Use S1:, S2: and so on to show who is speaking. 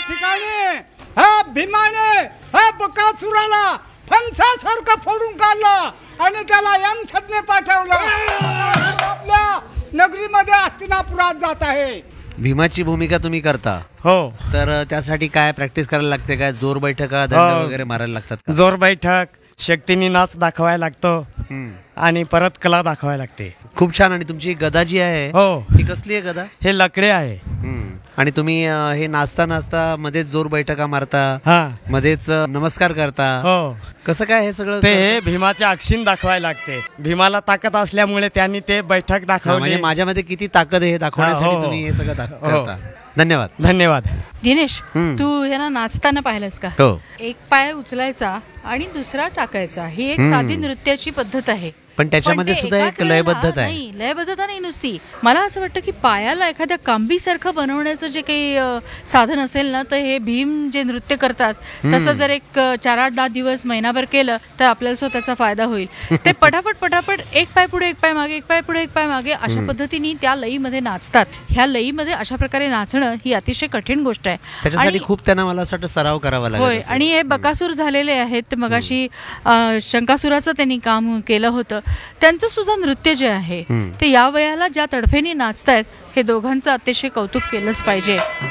S1: ठिकाणी ह्या भीमाने ह्या बकासुराला फणसासारखं फोडून काढलं आणि त्याला यमसदने पाठवलं. आपल्या नगरीमध्ये हस्तिनापुरात जात आहे.
S2: भीमाची भूमिका तुम्ही करता
S3: हो.
S2: तर त्यासाठी काय प्रॅक्टिस करायला लागते? काय जोर बैठका दंड वगैरे मारायला लागतात का?
S3: जोर बैठक, शक्तीने नाच दाखवायला लागतो
S2: हम्म.
S3: आणि परत कला दाखवायला लागते.
S2: खूप छान. आणि तुमची गदा जी आहे
S3: हो.
S2: ही कसली आहे गदा?
S3: हे लकडे आहे.
S2: आणि तुम्ही हे नाचता नाचता मध्येच जोर बैठका मारता,
S3: हा.
S2: मध्येच नमस्कार करता.
S3: हो.
S2: कसं काय हे सगळं?
S3: ते हे भीमाचे अक्षिण दाखवायला लागते. भीमाला ताकद असल्यामुळे त्यांनी ते बैठक दाखवली.
S2: म्हणजे माझ्यामध्ये किती ताकद आहे हे दाखवण्यासाठी
S3: हो.
S2: तुम्ही हे सगळं
S3: हो.
S2: करता. धन्यवाद.
S3: धन्यवाद.
S4: दिनेश,
S2: हम्म.
S4: तू ह्याला नाचताना पाहिलंस का?
S2: हो.
S4: एक पाय उचलायचा आणि दुसरा टाकायचा. ही एक
S2: हम्म.
S4: साधी नृत्याची पद्धत आहे.
S2: पण त्याच्यामध्ये
S4: पण ते
S2: सुद्धा
S4: एकाच
S2: एक
S4: वेळेला-
S2: लयबद्धता आहे.
S4: नाही, लयबद्धता नाही नुसती. मला असं वाटतं की पायाला एखाद्या कांबीसारखं बनवण्याचं जे काही साधन असेल ना, तर हे भीम जे नृत्य करतात तसं जर एक 4-8-10 दिवस महिनाभर केलं तर आपल्याला स्वतःचा फायदा होईल. ते पटापट एक पाय पुढे एक पाय मागे, एक पाय पुढे एक पाय मागे अशा पद्धतीने त्या लईमध्ये नाचतात. ह्या लईमध्ये अशा प्रकारे नाचणं ही अतिशय कठीण गोष्ट आहे.
S2: त्याच्यासाठी
S4: आणि-
S2: खूप त्यांना मला असं वाटतं सराव करावा लागेल.
S4: होय. आणि हे बकासूर झालेले आहेत. मगाशी शंकासुराचं त्यांनी काम केलं होतं. त्यांचं सुद्धा नृत्य जे आहे ते या वयाला ज्या तडफेने नाचतायत हे दोघांचं अतिशय कौतुक केलंच पाहिजे.